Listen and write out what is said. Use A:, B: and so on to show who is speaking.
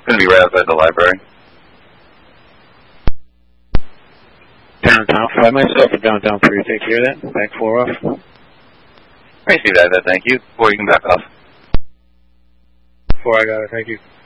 A: Going to be right outside the library.
B: Downtown 5 myself or downtown 3, take care of that. Back 4 off.
A: I see that, thank you. 4, you can back off.
B: 4, I got it, thank you.